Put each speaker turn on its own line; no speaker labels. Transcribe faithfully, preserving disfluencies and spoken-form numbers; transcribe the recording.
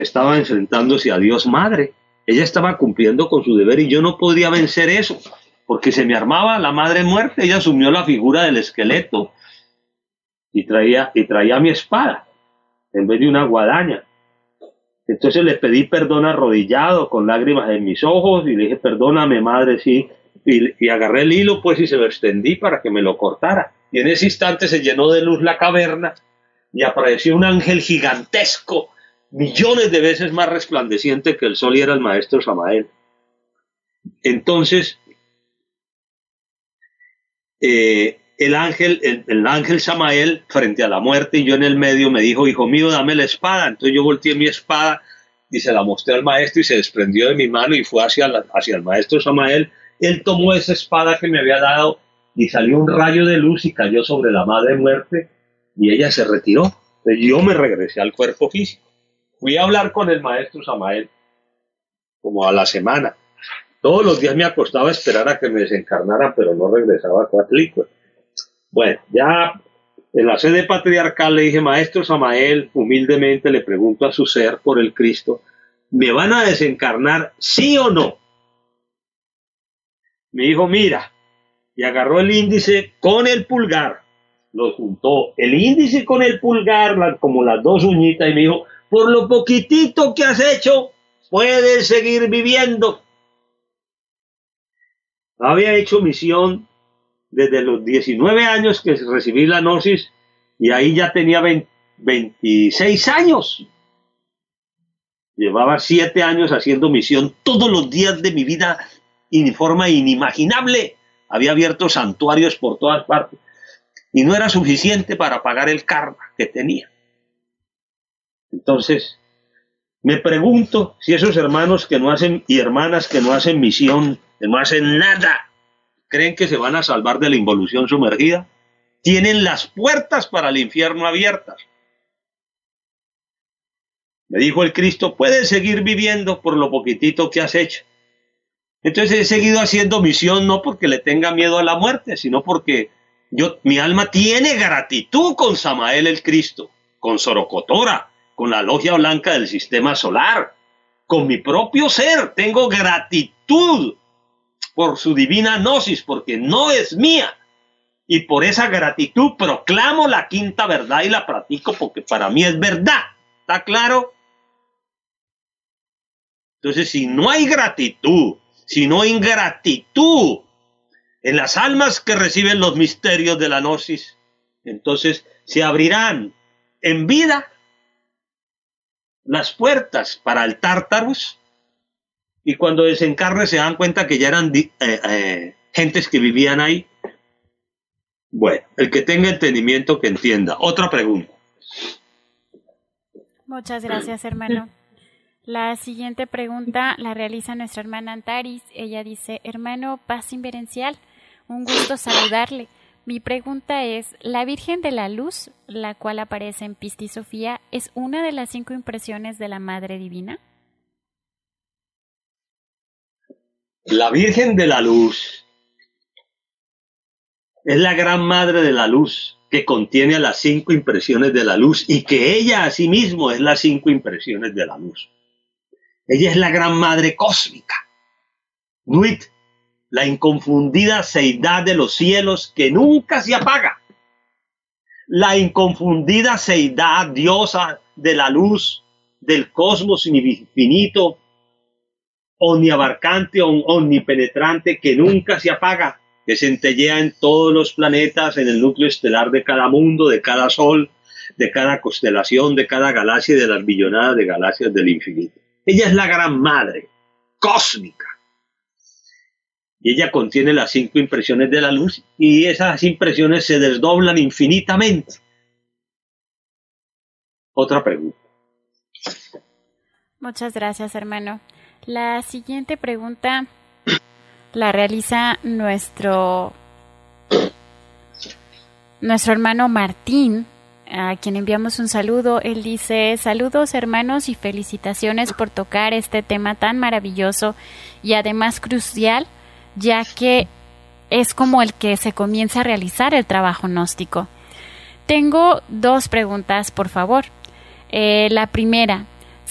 estaba enfrentándose a Dios Madre. Ella estaba cumpliendo con su deber y yo no podía vencer eso, porque se me armaba la madre muerta. Ella asumió la figura del esqueleto y traía, y traía mi espada en vez de una guadaña. Entonces le pedí perdón arrodillado, con lágrimas en mis ojos, y le dije, perdóname, madre, sí. Y, y agarré el hilo, pues, y se lo extendí para que me lo cortara. Y en ese instante se llenó de luz la caverna y apareció un ángel gigantesco, millones de veces más resplandeciente que el sol, y era el maestro Samael. Entonces, eh, el ángel, el, el ángel Samael, frente a la muerte, y yo en el medio, me dijo, hijo mío, dame la espada. Entonces yo volteé mi espada y se la mostré al maestro, y se desprendió de mi mano y fue hacia, la, hacia el maestro Samael. Él tomó esa espada que me había dado y salió un rayo de luz y cayó sobre la madre muerte, y ella se retiró. Entonces yo me regresé al cuerpo físico. Fui a hablar con el maestro Samael como a la semana. Todos los días me acostaba a esperar a que me desencarnara, pero no regresaba a Coatlicue. Bueno, ya en la sede patriarcal le dije, maestro Samael, humildemente le pregunto a su ser por el Cristo, ¿me van a desencarnar sí o no? Me dijo, mira, y agarró el índice con el pulgar, lo juntó, el índice con el pulgar, la, como las dos uñitas, y me dijo, por lo poquitito que has hecho, puedes seguir viviendo. Había hecho misión desde los diecinueve años que recibí la gnosis, y ahí ya tenía veinte, veintiséis años. Llevaba siete años haciendo misión todos los días de mi vida en forma inimaginable. Había abierto santuarios por todas partes y no era suficiente para pagar el karma que tenía. Entonces, me pregunto si esos hermanos que no hacen y hermanas que no hacen misión, que no hacen nada, ¿creen que se van a salvar de la involución sumergida? Tienen las puertas para el infierno abiertas. Me dijo el Cristo, puedes seguir viviendo por lo poquitito que has hecho. Entonces he seguido haciendo misión, no porque le tenga miedo a la muerte, sino porque yo, mi alma tiene gratitud con Samael el Cristo, con Sorocotora, con la logia blanca del sistema solar, con mi propio ser. Tengo gratitud por su divina gnosis, porque no es mía. Y por esa gratitud proclamo la quinta verdad y la practico, porque para mí es verdad. ¿Está claro? Entonces, si no hay gratitud, si no hay gratitud en las almas que reciben los misterios de la gnosis, entonces se abrirán en vida las puertas para el Tártarus, y cuando desencarne se dan cuenta que ya eran eh, eh, gentes que vivían ahí. Bueno, el que tenga entendimiento que entienda. Otra pregunta.
Muchas gracias, hermano. La siguiente pregunta la realiza nuestra hermana Antaris. Ella dice, hermano Paz Inverencial, un gusto saludarle. Mi pregunta es, ¿la Virgen de la Luz, la cual aparece en Pistis Sofía, es una de las cinco impresiones de la Madre Divina?
La Virgen de la Luz es la gran Madre de la Luz, que contiene a las cinco impresiones de la luz, y que ella asimismo es las cinco impresiones de la luz. Ella es la gran Madre cósmica, Nuit, la inconfundida seidad de los cielos que nunca se apaga, la inconfundida seidad diosa de la luz del cosmos infinito, omniabarcante, omnipenetrante, que nunca se apaga, que centellea en todos los planetas, en el núcleo estelar de cada mundo, de cada sol, de cada constelación, de cada galaxia y de las billonadas de galaxias del infinito. Ella es la gran Madre cósmica. Y ella contiene las cinco impresiones de la luz, y esas impresiones se desdoblan infinitamente. Otra pregunta.
Muchas gracias, hermano. La siguiente pregunta la realiza nuestro, nuestro hermano Martín, a quien enviamos un saludo. Él dice, saludos hermanos y felicitaciones por tocar este tema tan maravilloso y además crucial, ya que es como el que se comienza a realizar el trabajo gnóstico. Tengo dos preguntas, por favor. Eh, la primera, Sabemos